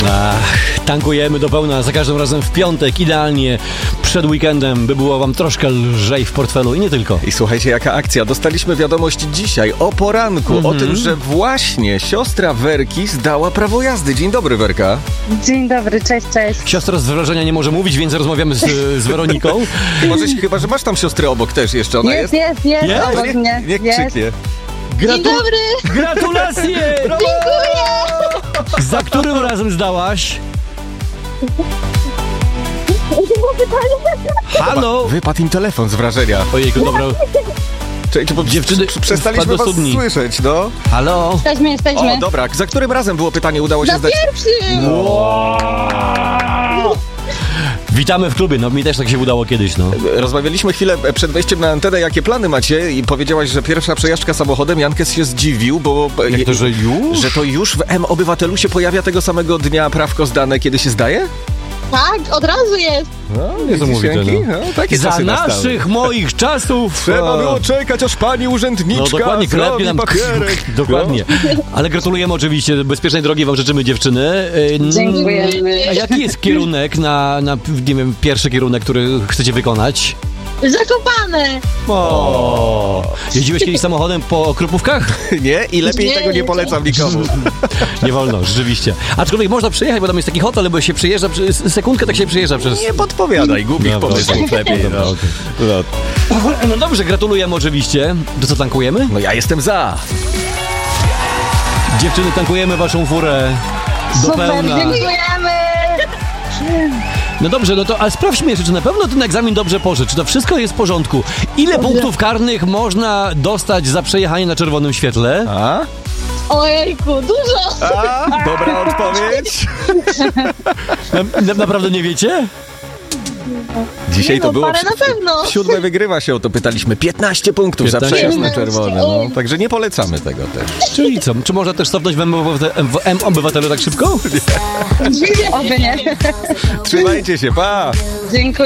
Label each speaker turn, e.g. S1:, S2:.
S1: Tankujemy do pełna za każdym razem w piątek, idealnie przed weekendem, by było wam troszkę lżej w portfelu i nie tylko.
S2: I słuchajcie, jaka akcja. Dostaliśmy wiadomość dzisiaj o poranku o tym, że właśnie siostra Werki zdała prawo jazdy. Dzień dobry, Werka.
S3: Dzień dobry, cześć.
S1: Siostra z wrażenia nie może mówić, więc rozmawiamy z Weroniką.
S2: Chyba, że masz tam siostrę obok też jeszcze. Ona
S3: Jest obok mnie.
S2: Niech krzyknie.
S3: Dzień dobry!
S1: Gratulacje!
S3: Dziękuję!
S1: Za którym razem zdałaś? Halo?
S2: Wypadł im telefon z wrażenia.
S1: Ojejku, dobra.
S2: Czekajcie, bo
S1: Dziewczyny,
S2: przestaliśmy
S1: wpadł do
S2: was
S1: studni.
S2: słyszeć, no.
S1: Halo?
S3: Jesteśmy.
S2: O, dobra. Za którym razem było pytanie, udało się
S3: Za
S2: zdać?
S3: pierwszym!
S1: Witamy w klubie, no mi też tak się udało kiedyś, no.
S2: Rozmawialiśmy chwilę przed wejściem na antenę, jakie plany macie i powiedziałaś, że pierwsza przejażdżka samochodem. Jankes się zdziwił, bo...
S1: Jak to, że już?
S2: Że to już w M-Obywatelu się pojawia tego samego dnia prawko zdane, kiedy się zdaje?
S3: Tak, od razu jest.
S2: No,
S1: Niesamowite,
S2: no. Takie
S1: Za
S2: czasy nastały.
S1: naszych, moich czasów...
S2: Trzeba było czekać, aż pani urzędniczka
S1: No dokładnie, klepnie
S2: zrobi
S1: nam
S2: papierek.
S1: Dokładnie. Ale gratulujemy oczywiście, bezpiecznej drogi wam życzymy, dziewczyny.
S3: Dziękujemy.
S1: A jaki jest kierunek na nie wiem, pierwszy kierunek, który chcecie wykonać?
S3: Zakopane.
S1: Jeździłeś kiedyś samochodem po Krupówkach?
S2: Nie? I lepiej
S3: Nie,
S2: tego nie
S3: nie.
S2: polecam nikomu.
S1: Nie wolno, rzeczywiście. Aczkolwiek można przejechać, bo tam jest taki hotel, bo się przejeżdża, sekundkę tak się przejeżdża przez...
S2: Nie podpowiadaj, głupich
S1: Dobra,
S2: pomysłów lepiej.
S1: Dobra,
S2: No.
S1: okej.
S2: No.
S1: No dobrze, gratulujemy oczywiście. To co, tankujemy?
S2: No ja jestem za.
S1: Dziewczyny, tankujemy waszą furę do
S3: Super,
S1: pełna.
S3: dziękujemy.
S1: No dobrze, no to ale sprawdźmy jeszcze, czy na pewno ten egzamin dobrze poszedł, czy to wszystko jest w porządku. Ile punktów karnych można dostać za przejechanie na czerwonym świetle?
S2: A?
S3: Ojejku, dużo.
S2: Dobra odpowiedź.
S1: Naprawdę nie wiecie?
S2: Dzisiaj to było...
S3: Parę na pewno.
S2: Siódme wygrywa się, o to pytaliśmy. 15 punktów za
S1: 15.
S2: przejazd na czerwony. No. Także nie polecamy tego też.
S1: Czyli co? Czy można też cofnąć w M-Obywatelu tak szybko?
S3: Oby nie.
S2: Trzymajcie się, pa!
S3: Dziękuję.